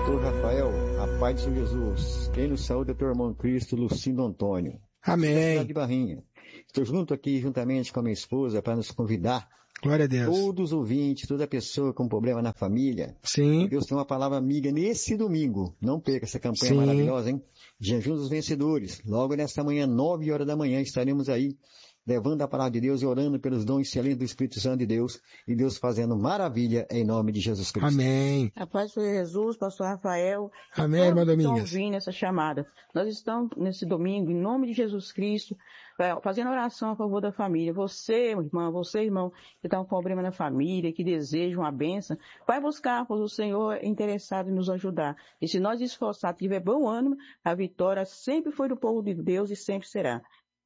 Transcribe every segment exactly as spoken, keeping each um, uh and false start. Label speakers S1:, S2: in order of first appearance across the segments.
S1: pastor Rafael, a paz de Senhor Jesus. Quem nos saúde é teu irmão Cristo, Lucindo Antônio.
S2: Amém.
S1: De Barrinha. Estou junto aqui, juntamente com a minha esposa, para nos convidar.
S2: Glória a Deus.
S1: Todos os ouvintes, toda pessoa com problema na família.
S2: Sim.
S1: Deus tem uma palavra amiga nesse domingo. Não perca essa campanha
S2: Sim.
S1: maravilhosa, hein? Jejum dos Vencedores. Logo nesta manhã, nove horas da manhã, estaremos aí levando a palavra de Deus e orando pelos dons excelentes do Espírito Santo de Deus, e Deus fazendo maravilha em nome de Jesus Cristo.
S2: Amém.
S3: A paz de Jesus, pastor Rafael.
S2: Amém, irmã Domingas.
S3: Estão ouvindo essa chamada. Nós estamos nesse domingo, em nome de Jesus Cristo, fazendo oração a favor da família. Você, irmã, você, irmão, que está com problema na família, que deseja uma bênção, vai buscar, pois o Senhor é interessado em nos ajudar. E se nós esforçarmos, tiver bom ânimo, a vitória sempre foi do povo de Deus e sempre será.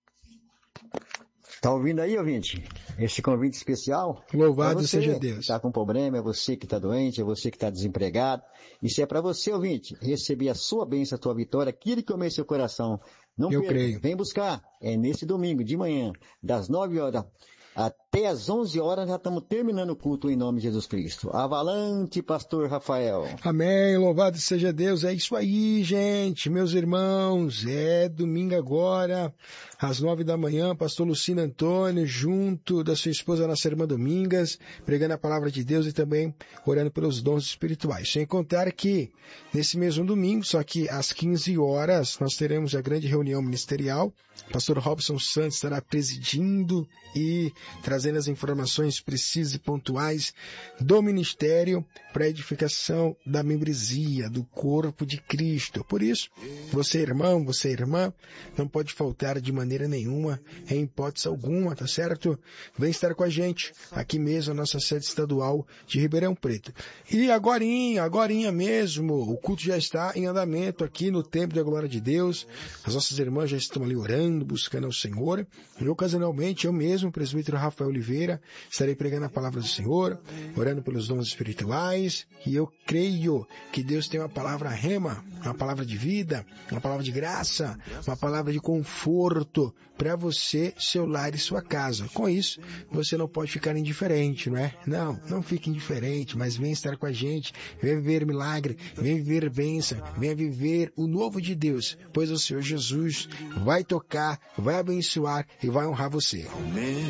S1: Está ouvindo aí, ouvinte? Esse convite especial?
S2: Louvado
S1: é você
S2: seja Deus.
S1: Que está com problema, é você que está doente, é você que está desempregado. Isso é para você, ouvinte, receber a sua bênção, a tua vitória, aquilo que comeu seu coração. Não
S2: Eu
S1: perca,
S2: creio.
S1: Vem buscar. É nesse domingo, de manhã, das nove horas até as onze horas, já estamos terminando o culto em nome de Jesus Cristo. Avalante, pastor Rafael.
S2: Amém, louvado seja Deus. É isso aí, gente, meus irmãos. É domingo agora, às nove da manhã, pastor Lucindo Antônio, junto da sua esposa, nossa irmã Domingas, pregando a palavra de Deus e também orando pelos dons espirituais. Sem contar que, nesse mesmo domingo, só que às quinze horas, nós teremos a grande reunião ministerial. Pastor Robson Santos estará presidindo e trazendo as informações precisas e pontuais do ministério para a edificação da membresia, do corpo de Cristo. Por isso, você irmão, você irmã, não pode faltar de maneira nenhuma, em hipótese alguma, tá certo? Vem estar com a gente, aqui mesmo, na nossa sede estadual de Ribeirão Preto. E agorinha, agorinha mesmo, o culto já está em andamento aqui no Templo da Glória de Deus. As nossas irmãs já estão ali orando, buscando ao Senhor. E ocasionalmente, eu mesmo, presbítero Rafael Oliveira, estarei pregando a palavra do Senhor, orando pelos dons espirituais, e eu creio que Deus tem uma palavra rema, uma palavra de vida, uma palavra de graça, uma palavra de conforto para você, seu lar e sua casa. Com isso, você não pode ficar indiferente, não é? Não, não fique indiferente, mas venha estar com a gente, venha viver milagre, venha viver bênção, venha viver o novo de Deus, pois o Senhor Jesus vai tocar, vai abençoar e vai honrar você. Amém.